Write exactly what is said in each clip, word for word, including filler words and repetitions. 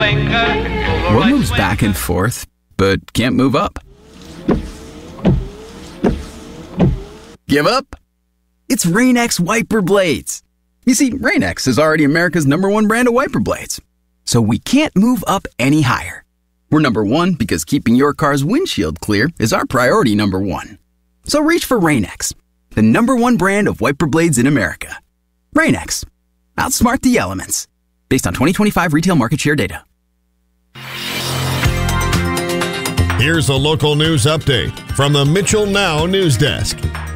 What moves back and forth, but can't move up? Give up? It's Rain-X wiper blades. You see, Rain-X is already America's number one brand of wiper blades. So we can't move up any higher. We're number one because keeping your car's windshield clear is our priority number one. So reach for Rain-X, the number one brand of wiper blades in America. Rain-X. Outsmart the elements. Based on twenty twenty-five retail market share data. Here's a local news update from the Mitchell Now News Desk.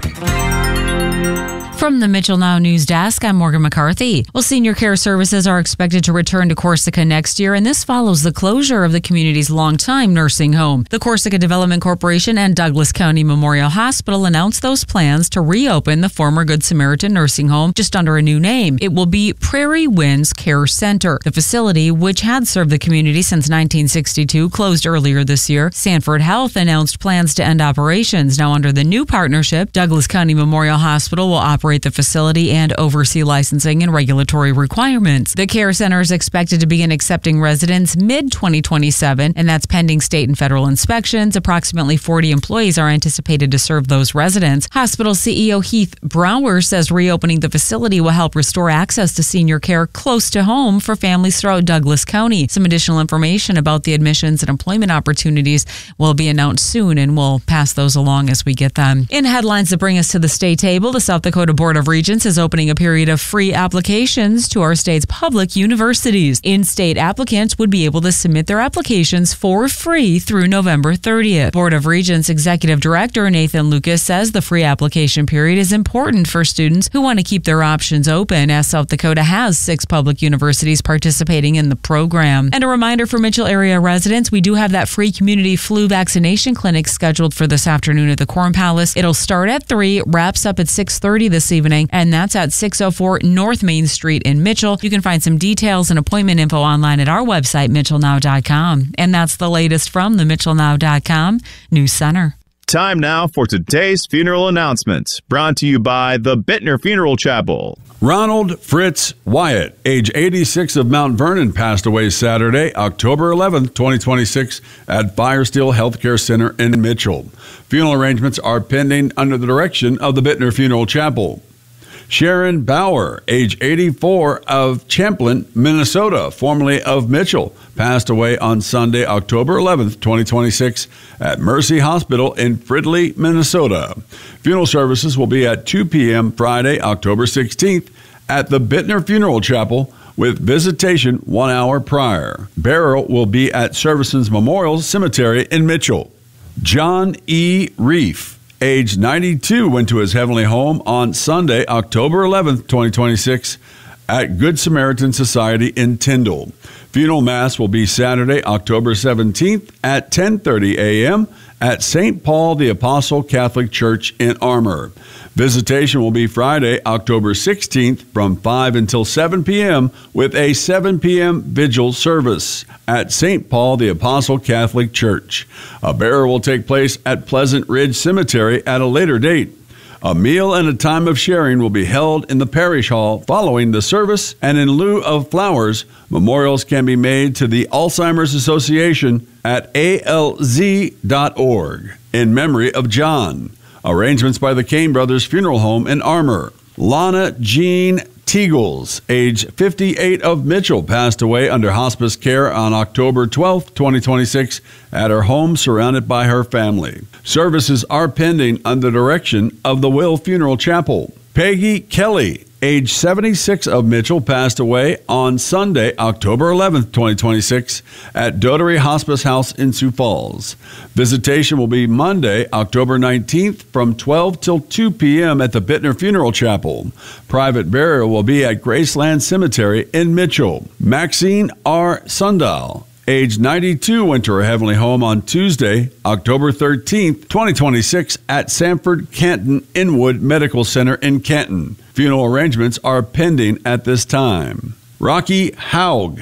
From the Mitchell Now News Desk, I'm Morgan McCarthy. Well, senior care services are expected to return to Corsica next year, and this follows the closure of the community's longtime nursing home. The Corsica Development Corporation and Douglas County Memorial Hospital announced those plans to reopen the former Good Samaritan nursing home just under a new name. It will be Prairie Winds Care Center. The facility, which had served the community since nineteen sixty-two, closed earlier this year. Sanford Health announced plans to end operations. Now, under the new partnership, Douglas County Memorial Hospital will operate the facility and oversee licensing and regulatory requirements. The care center is expected to begin accepting residents mid twenty twenty-seven, and that's pending state and federal inspections. Approximately forty employees are anticipated to serve those residents. Hospital C E O Heath Brower says reopening the facility will help restore access to senior care close to home for families throughout Douglas County. Some additional information about the admissions and employment opportunities will be announced soon, and we'll pass those along as we get them. In headlines that bring us to the state table, the South Dakota Board of Regents is opening a period of free applications to our state's public universities. In-state applicants would be able to submit their applications for free through November thirtieth. Board of Regents Executive Director Nathan Lucas says the free application period is important for students who want to keep their options open, as South Dakota has six public universities participating in the program. And a reminder for Mitchell area residents, we do have that free community flu vaccination clinic scheduled for this afternoon at the Corn Palace. It'll start at three, wraps up at six thirty this evening, and that's at six oh four North Main Street in Mitchell. You can find some details and appointment info online at our website, mitchell now dot com. And that's the latest from the mitchell now dot com News Center. Time now for today's funeral announcement, brought to you by the Bittner Funeral Chapel. Ronald Fritz Wyatt, age eighty-six, of Mount Vernon, passed away Saturday, October eleventh, twenty twenty-six, at Firesteel Healthcare Center in Mitchell. Funeral arrangements are pending under the direction of the Bittner Funeral Chapel. Sharon Bauer, age eighty-four, of Champlin, Minnesota, formerly of Mitchell, passed away on Sunday, October eleventh, twenty twenty-six, at Mercy Hospital in Fridley, Minnesota. Funeral services will be at two p.m. Friday, October sixteenth, at the Bittner Funeral Chapel, with visitation one hour prior. Burial will be at Services Memorial Cemetery in Mitchell. John E. Reef, age ninety-two, went to his heavenly home on Sunday, October eleventh, twenty twenty-six, at Good Samaritan Society in Tyndall. Funeral Mass will be Saturday, October seventeenth at ten thirty a.m. at Saint Paul the Apostle Catholic Church in Armour. Visitation will be Friday, October sixteenth from five until seven p.m. with a seven p.m. vigil service at Saint Paul the Apostle Catholic Church. A burial will take place at Pleasant Ridge Cemetery at a later date. A meal and a time of sharing will be held in the parish hall following the service, and in lieu of flowers, memorials can be made to the Alzheimer's Association at A L Z dot org in memory of John. Arrangements by the Kane Brothers Funeral Home in Armour. Lana Jean Teagles, age fifty-eight, of Mitchell, passed away under hospice care on October twelfth, twenty twenty-six, at her home surrounded by her family. Services are pending under direction of the Will Funeral Chapel. Peggy Kelly, age seventy-six, of Mitchell, passed away on Sunday, October eleventh, twenty twenty-six, at Dotary Hospice House in Sioux Falls. Visitation will be Monday, October nineteenth, from twelve till two p.m. at the Bittner Funeral Chapel. Private burial will be at Graceland Cemetery in Mitchell. Maxine R. Sundahl, age ninety-two, went to her heavenly home on Tuesday, October thirteenth, twenty twenty-six, at Sanford Canton Inwood Medical Center in Canton. Funeral arrangements are pending at this time. Rocky Haug,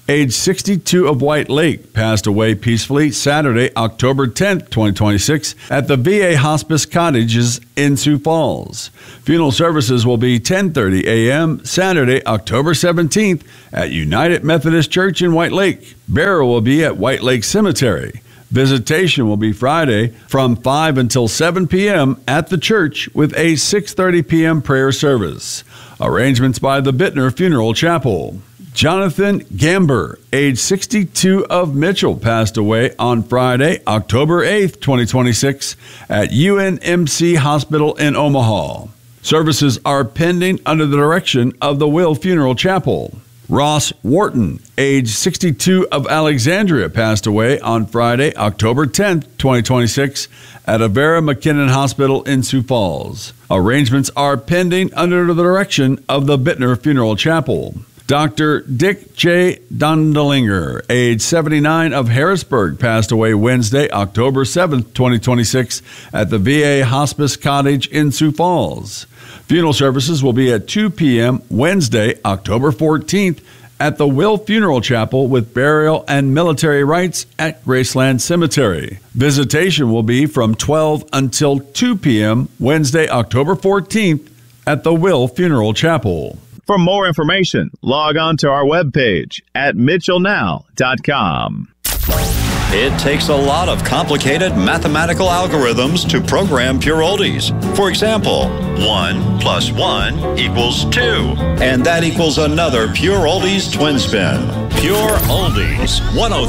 age sixty-two of White Lake, passed away peacefully Saturday, October tenth, twenty twenty-six, at the V A Hospice Cottages in Sioux Falls. Funeral services will be ten thirty a.m. Saturday, October seventeenth, at United Methodist Church in White Lake. Burial will be at White Lake Cemetery. Visitation will be Friday from five until seven p.m. at the church with a six thirty p.m. prayer service. Arrangements by the Bittner Funeral Chapel. Jonathan Gamber, age sixty-two of Mitchell, passed away on Friday, October eighth, twenty twenty-six, at U N M C Hospital in Omaha. Services are pending under the direction of the Will Funeral Chapel. Ross Wharton, age sixty-two of Alexandria, passed away on Friday, October tenth, twenty twenty-six, at Avera McKinnon Hospital in Sioux Falls. Arrangements are pending under the direction of the Bittner Funeral Chapel. Doctor Dick J. Dondelinger, age seventy-nine of Harrisburg, passed away Wednesday, October seventh, twenty twenty-six, at the V A Hospice Cottage in Sioux Falls. Funeral services will be at two p.m. Wednesday, October fourteenth, at the Will Funeral Chapel with burial and military rites at Graceland Cemetery. Visitation will be from twelve until two p.m. Wednesday, October fourteenth, at the Will Funeral Chapel. For more information, log on to our webpage at mitchell now dot com. It takes a lot of complicated mathematical algorithms to program Pure Oldies. For example, one plus one equals two. And that equals another Pure Oldies twin spin. Pure Oldies, one oh